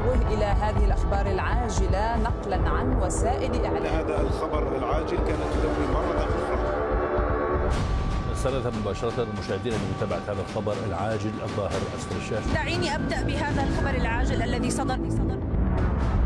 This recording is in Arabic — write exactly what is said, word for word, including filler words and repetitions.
ننوه إلى هذه الأخبار العاجلة نقلا عن وسائل إعلام. هذا الخبر العاجل كانت تدوي مرة أخرى. نستند مباشرة المشاهدين لمتابعة هذا الخبر العاجل الظاهر أسفل الشاشة. دعيني أبدأ بهذا الخبر العاجل الذي صدر